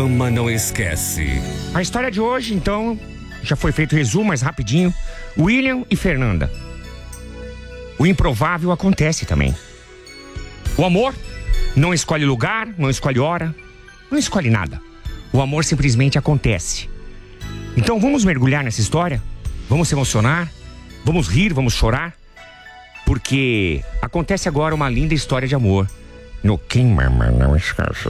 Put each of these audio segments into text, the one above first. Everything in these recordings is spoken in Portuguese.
mama não esquece. A história de hoje, então, já foi feito o resumo, mas rapidinho. William e Fernanda. O improvável acontece também. O amor não escolhe lugar, não escolhe hora, não escolhe nada. O amor simplesmente acontece. Então vamos mergulhar nessa história? Vamos se emocionar? Vamos rir, vamos chorar? Porque acontece agora uma linda história de amor no Quem Mama Não Esquece.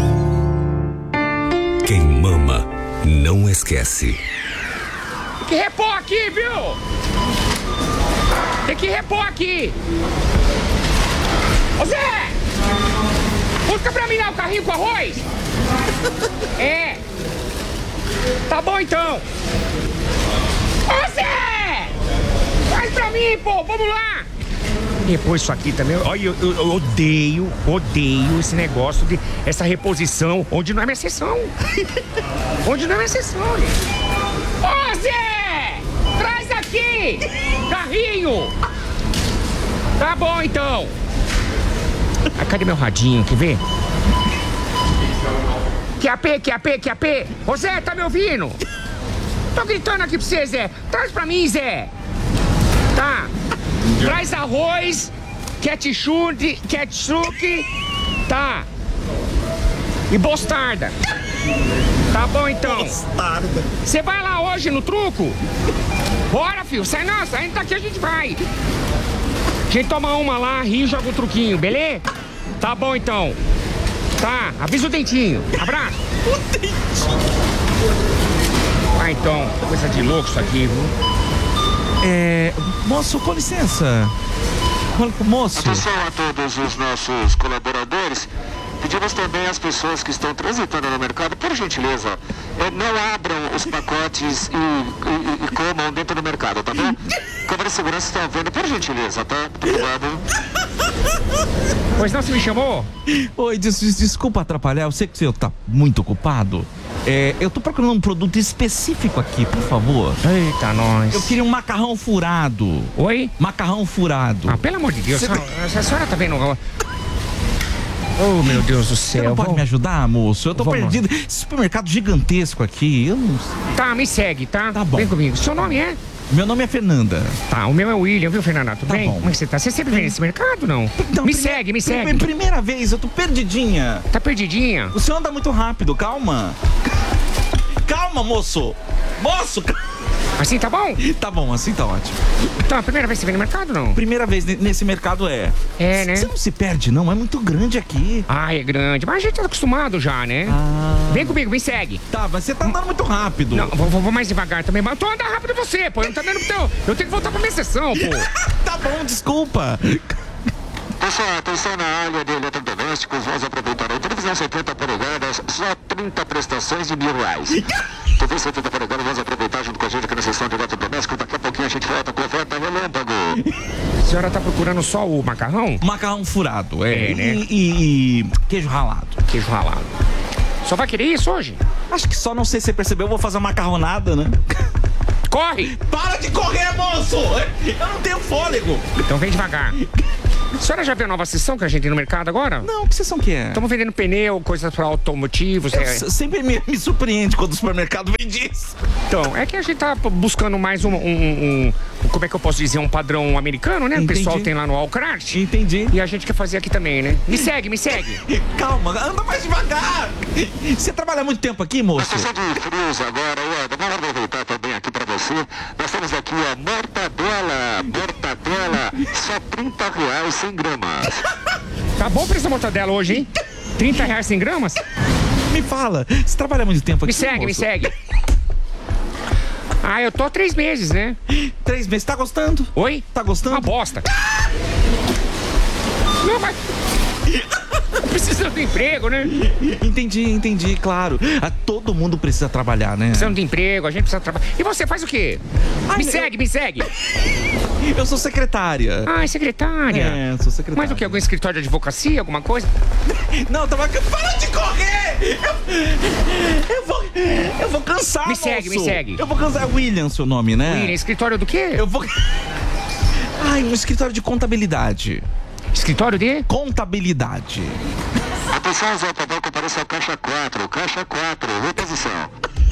Quem mama não esquece. Tem que repor aqui, viu? Tem que repor aqui. Ô Zé! Busca pra mim lá o carrinho com arroz. É. Tá bom então. Ô Zé! Faz pra mim, pô, vamos lá. Repor isso aqui também. Olha, eu odeio esse negócio de essa reposição onde não é minha sessão. Onde não é minha sessão, gente. Ô Zé! Traz aqui! Carrinho! Tá bom então. Ah, cadê meu radinho? Quer ver? QAP. Ô Zé, tá me ouvindo? Tô gritando aqui pra você, Zé. Traz pra mim, Zé. Tá. Traz arroz, ketchup, tá. E mostarda. Tá bom então. Mostarda. Você vai lá hoje no truco? Bora, filho. Sai não, saindo daqui a gente vai. A gente toma uma lá, ri e joga o truquinho, beleza? Tá bom então. Tá, avisa o dentinho. Abraço. O dentinho. Ah, então, coisa de louco isso aqui, viu? Moço, com licença. Moço. Atenção a todos os nossos colaboradores. Pedimos também às pessoas que estão transitando no mercado, por gentileza, não abram os pacotes e comam dentro do mercado, tá bom? Câmara de segurança estão vendo, por gentileza, tá? Muito obrigado. Pois não, você me chamou? Oi, desculpa atrapalhar, eu sei que você tá muito ocupado. Eu tô procurando um produto específico aqui, por favor. Eita, nós. Eu queria um macarrão furado. Oi? Macarrão furado. Ah, pelo amor de Deus, essa senhora tá vendo... Oh, meu Deus do céu. Você não pode me ajudar, moço? Eu tô perdido. Esse supermercado gigantesco aqui, eu não sei. Tá, me segue, tá? Tá bom. Vem comigo. Seu nome é? Meu nome é Fernanda. Tá, o meu é William, viu, Fernanda? Tudo bem? Bom. Como é que você tá? Você sempre vem nesse mercado, não? Não, me segue. Primeira vez, eu tô perdidinha. Tá perdidinha? O senhor anda muito rápido, calma. Calma, moço. Moço! Assim tá bom? Tá bom, assim tá ótimo. Então, a primeira vez que você vem no mercado, não? Primeira vez nesse mercado é. É, né? Você não se perde, não? É muito grande aqui. Ah, é grande. Mas a gente tá acostumado já, né? Vem comigo, me segue. Tá, mas você tá andando muito rápido. Não, vou mais devagar também. Mas eu tô andando rápido você, pô. Eu não tá dando pro teu... Eu tenho que voltar pra minha sessão, pô. Tá bom, desculpa. Pessoal, atenção na área de eletrodomésticos, vamos aproveitar aí. Televisão 70 polegadas, só 30 prestações de R$1.000. TV 70 polegadas, vamos aproveitar junto com a gente aqui na sessão de eletrodomésticos. Daqui a pouquinho a gente volta com oferta relâmpago. A senhora tá procurando só o macarrão? Macarrão furado, É, né? E queijo ralado. Queijo ralado. Só vai querer isso hoje? Acho que só, não sei se você percebeu, eu vou fazer uma macarronada, né? Corre! Para de correr, moço! Eu não tenho fôlego. Então vem devagar. A senhora já viu a nova sessão que a gente tem no mercado agora? Não, que sessão que é? Estamos vendendo pneu, coisas para automotivos. Sempre me surpreende quando o supermercado vende isso. Então, é que a gente tá buscando mais como é que eu posso dizer, um padrão americano, né? Entendi. O pessoal tem lá no Walcart. Entendi. E a gente quer fazer aqui também, né? Me segue. Calma, anda mais devagar. Você trabalha muito tempo aqui, Na moço? sessão de frios agora, vamos aproveitar também aqui pra você. Nós temos aqui a mortadela, só R$30, 100 gramas. Tá bom pra essa mortadela hoje, hein? R$30 100 gramas? Me fala, você trabalha muito tempo aqui, Me moço? segue. Ah, eu tô há 3 meses, né? 3 meses, tá gostando? Oi? Tá gostando? Uma bosta. Não, mas... Precisando de emprego, né? Entendi, claro. Todo mundo precisa trabalhar, né? Precisando de emprego, a gente precisa trabalhar. E você faz o quê? Ai, Me segue. Eu sou secretária. Ah, é secretária. É, sou secretária. Mas o que? Algum escritório de advocacia, alguma coisa? Não, tava... Para de correr! Eu vou cansar, Me moço. segue. Eu vou cansar. É William, seu nome, né? William, escritório do quê? Eu vou... Ai, um escritório de contabilidade. Escritório de? Contabilidade. Atenção, Zé Tadeu, compareça ao caixa 4. Caixa 4, reposição.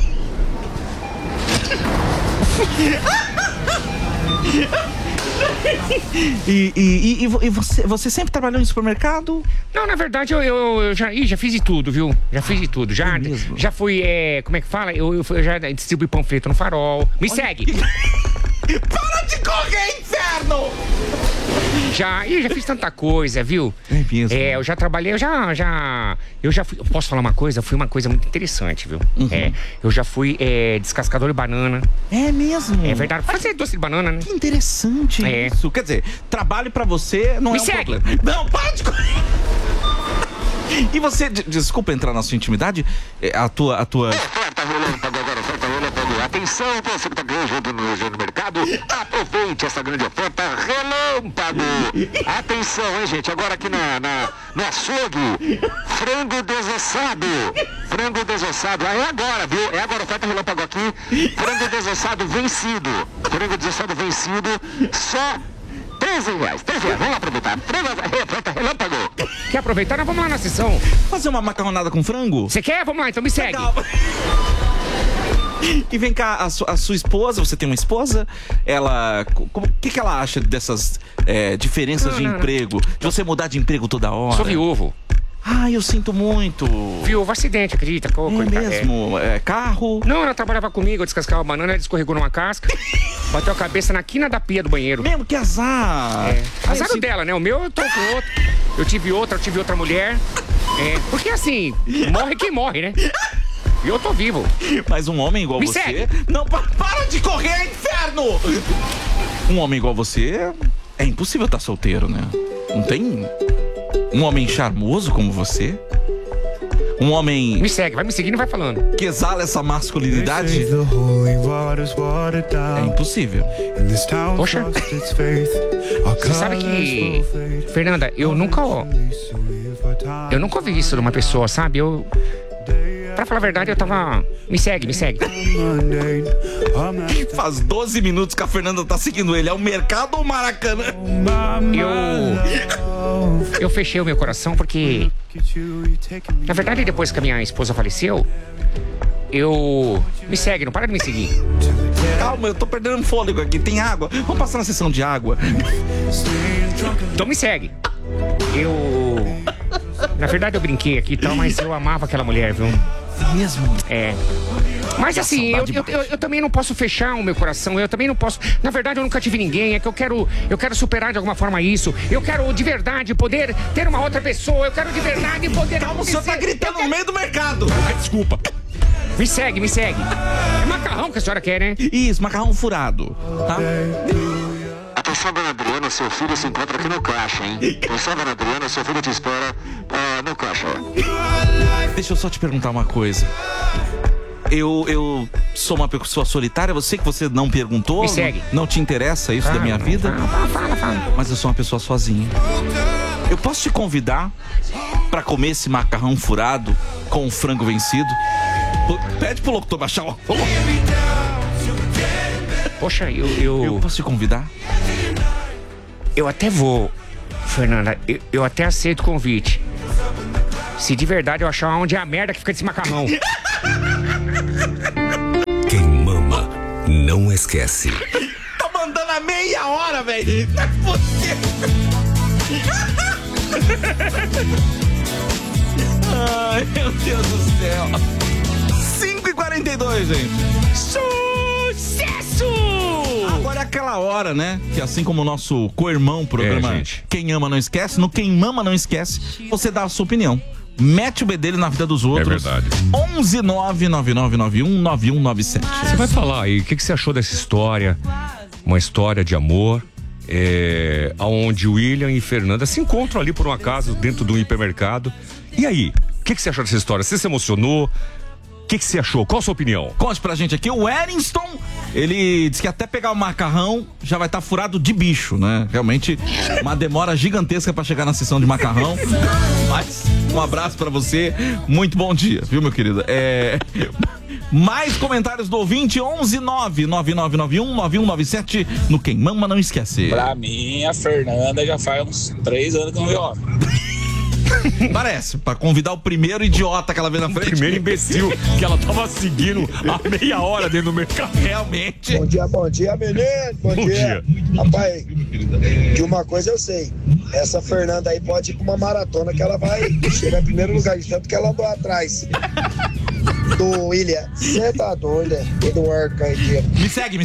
E você sempre trabalhou em supermercado? Não, na verdade, eu já fiz de tudo, viu? Já fiz de tudo. Já fui, como é que fala? Eu já distribuí panfleto no Farol. Me segue! Para de correr, inferno! Já fiz tanta coisa, viu? É mesmo? Eu já trabalhei, eu já fui, posso falar uma coisa? Foi uma coisa muito interessante, viu? Eu já fui descascador de banana. É mesmo? É verdade, fazer doce de banana, né? Que interessante isso. Quer dizer, trabalho pra você não Me é um segue. problema. Não, para de correr! E você, desculpa entrar na sua intimidade, a tua... Oferta relâmpago agora, oferta relâmpago. Atenção, você que está ganhando no mercado, aproveite essa grande oferta relâmpago. Atenção, hein, gente, agora aqui no açougue, frango desossado. Frango desossado, é agora, viu? É agora, oferta relâmpago aqui, frango desossado vencido. Frango desossado vencido, só... R$13. Vamos lá aproveitar. Oferta relâmpago. Quer aproveitar? Nós vamos lá na sessão. Fazer uma macarronada com frango? Você quer? Vamos lá, então me segue. Legal. E vem cá, a sua esposa, você tem uma esposa? Ela, o que ela acha dessas diferenças de emprego? De você mudar de emprego toda hora? Sou viúvo. Ah, eu sinto muito. Viúvo, acidente, acredita? Mesmo? Carro? Não, ela trabalhava comigo, eu descascava a banana, ela escorregou numa casca, bateu a cabeça na quina da pia do banheiro. Mesmo, que azar. Azar dela, né? O meu eu tô com outro. Eu tive outra mulher. Porque assim, morre quem morre, né? E eu tô vivo. Mas um homem igual Me você... segue. Não, para de correr, inferno! Um homem igual você... É impossível estar solteiro, né? Não tem... Um homem charmoso como você? Um homem... Me segue, vai me seguindo e vai falando. Que exala essa masculinidade? É impossível. Poxa. Você sabe que... Fernanda, eu nunca ouvi isso de uma pessoa, sabe? Pra falar a verdade, eu tava... Me segue. Faz 12 minutos que a Fernanda tá seguindo ele. É o Mercado ou o Maracanã? Eu fechei o meu coração porque... Na verdade, depois que a minha esposa faleceu, Me segue, não para de me seguir. Calma, eu tô perdendo fôlego aqui. Tem água? Vamos passar na sessão de água. Então me segue. Na verdade eu brinquei aqui e tal, mas eu amava aquela mulher, viu? Mesmo? É. Mas assim, eu também não posso fechar o meu coração. Eu também não posso... Na verdade, eu nunca tive ninguém. É que eu quero superar de alguma forma isso. Eu quero de verdade poder ter uma outra pessoa. Eu quero de verdade poder... Calma, o senhor tá gritando no meio do mercado. Ai, desculpa. Me segue. É macarrão que a senhora quer, né? Isso, macarrão furado, tá? Atenção, dona Adriana, seu filho se encontra aqui no caixa, hein? Atenção, dona Adriana, seu filho te espera no caixa. Deixa eu só te perguntar uma coisa. Eu sou uma pessoa solitária, eu sei que você não perguntou. Me segue. Não te interessa isso da minha vida? Fala. Mas eu sou uma pessoa sozinha. Eu posso te convidar pra comer esse macarrão furado com o frango vencido? Pede pro locutor baixar o... Poxa, eu posso te convidar? Eu até vou, Fernanda. Eu até aceito o convite. Se de verdade eu achar onde é a merda que fica desse macarrão. Quem mama não esquece. Tá mandando a meia hora, velho. Não é possível. Ai, meu Deus do céu. 5h42, gente. Sucesso! Agora é aquela hora, né? Que assim como o nosso co-irmão programa Quem Ama Não Esquece, no Quem Mama Não Esquece, você dá a sua opinião. Mete o bedelho na vida dos outros. É verdade. 11999919197. Você vai falar aí, o que você achou dessa história? Uma história de amor, onde William e Fernanda se encontram ali por um acaso dentro do hipermercado. E aí, o que você achou dessa história? Você se emocionou? O que você achou? Qual a sua opinião? Conte pra gente aqui, o Wellington, ele disse que até pegar o macarrão já vai estar furado de bicho, né? Realmente, uma demora gigantesca pra chegar na sessão de macarrão. Mas, um abraço pra você, muito bom dia, viu, meu querido? Mais comentários do ouvinte, 11999919197 no Quem Mama Não Esquece. Pra mim, a Fernanda já faz uns 3 anos que não vê homem. Parece, pra convidar o primeiro idiota que ela vê na frente. Primeiro imbecil que ela tava seguindo há meia hora dentro do mercado. Realmente. Bom dia, menino. Bom dia. Rapaz, de uma coisa eu sei. Essa Fernanda aí pode ir pra uma maratona que ela vai chegar em primeiro lugar, de tanto que ela andou atrás do William. Você tá doido, Eduardo Caetano. Me segue.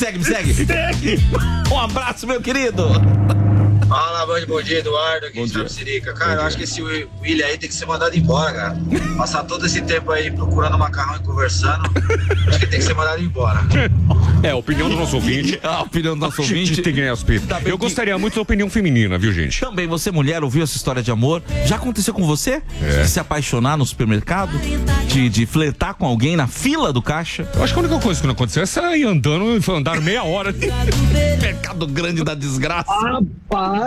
Um abraço, meu querido. Fala, bom dia, Eduardo, aqui de Tapicirica. Cara, eu acho que esse William aí tem que ser mandado embora, cara. Passar todo esse tempo aí procurando macarrão e conversando, acho que tem que ser mandado embora. É, a opinião do nosso ouvinte. A opinião do nosso ouvinte. Tem que ganhar os peitos. Eu gostaria muito da opinião feminina, viu, gente? Também você, mulher, ouviu essa história de amor? Já aconteceu com você? De se apaixonar no supermercado? De flertar com alguém na fila do caixa? Eu acho que a única coisa que não aconteceu é sair andando e andar meia hora. Mercado grande da desgraça. Rapaz.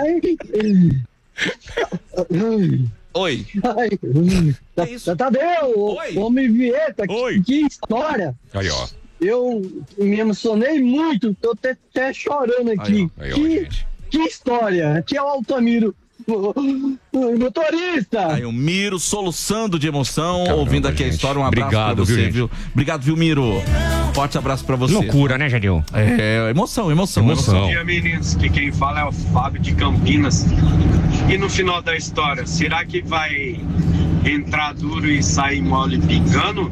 Oi. Tadeu, homem Vieta, que história. Aí, ó. Eu me emocionei muito, tô até chorando aqui. Que história. Aqui é o Altamiro, o motorista. Aí o Miro soluçando de emoção, Caramba, ouvindo aqui gente. a história. Um abraço Obrigado, pra você, viu, viu? Obrigado, viu, Miro? Forte abraço pra você. Loucura, né, Jadil? É, emoção. Bom dia, meninos, que quem fala é o Fábio de Campinas. E no final da história, será que vai entrar duro e sair mole pingando?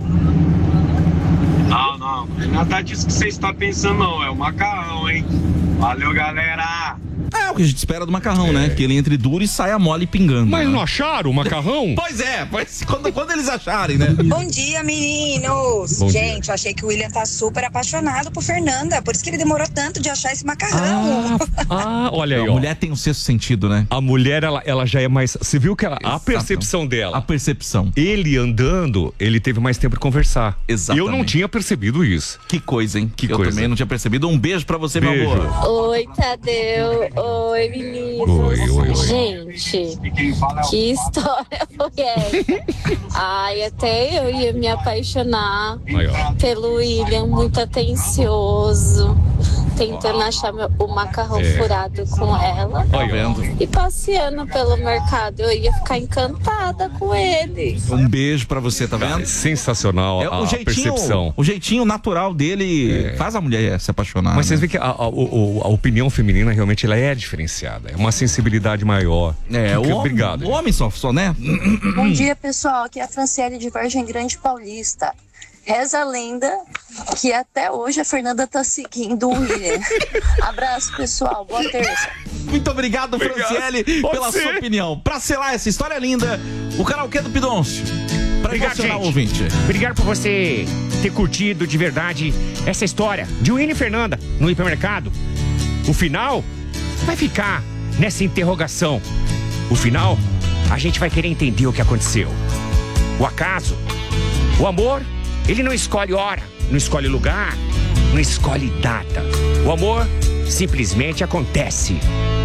Não é nada disso que você está pensando, não, é o macarrão, hein? Valeu, galera! É o que a gente espera do macarrão, né? Que ele entre duro e saia mole pingando. Mas né? não acharam o macarrão? Pois é, quando eles acharem, né? Bom dia, meninos! Gente, eu achei que o William tá super apaixonado por Fernanda, por isso que ele demorou tanto de achar esse macarrão. Olha aí, A mulher tem um sexto sentido, né? A mulher, ela já é mais... Você viu que a percepção dela... A percepção. Ele andando, ele teve mais tempo de conversar. Exatamente. Eu não tinha percebido isso. Que coisa, hein? Que eu coisa. também não tinha percebido. Um beijo pra você, meu amor. Oi, Tadeu. Oi, meninos. Oi. Gente, que história foi essa? Ai, até eu ia me apaixonar pelo William, muito atencioso, tentando achar o macarrão furado com ela. E passeando pelo mercado, eu ia ficar encantada com ele. Um beijo pra você, tá vendo? Sensacional a percepção. O jeitinho natural dele faz a mulher se apaixonar. Mas vocês veem que a opinião feminina realmente ela é diferenciada. É uma sensibilidade maior. Obrigado. O homem só, né? Bom dia, pessoal. Aqui é a Franciele de Vargem Grande Paulista. Reza a lenda que até hoje a Fernanda tá seguindo o William. Abraço, pessoal. Boa terça. Muito obrigado, Franciele, pela sua opinião. Pra selar essa história linda, o karaokê do Pidoncio. Obrigado, gente. Ouvinte. Obrigado por você ter curtido de verdade essa história de William e Fernanda no hipermercado. O final vai ficar nessa interrogação. O final, a gente vai querer entender o que aconteceu. O acaso, o amor, ele não escolhe hora, não escolhe lugar, não escolhe data. O amor simplesmente acontece.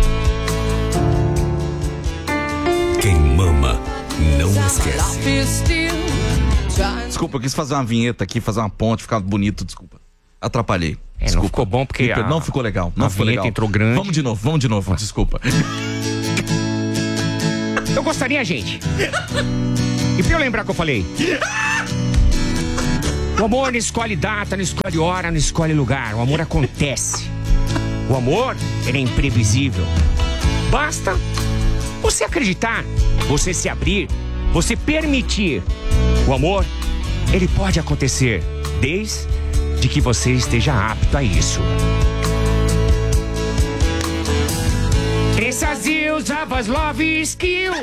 Quem mama não esquece. Desculpa, eu quis fazer uma vinheta aqui, fazer uma ponte, ficar bonito, desculpa. Atrapalhei. Não ficou bom porque não ficou legal. Não ficou legal. Entrou grande. Vamos de novo, desculpa. Eu gostaria, gente. E pra eu lembrar que eu falei. O amor não escolhe data, não escolhe hora, não escolhe lugar. O amor acontece. O amor, ele é imprevisível. Basta você acreditar, você se abrir, você permitir. O amor, ele pode acontecer desde que você esteja apto a isso. Essas ilhas of love skill.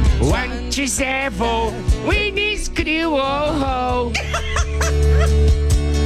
One to seven, we need screw, oh, oh.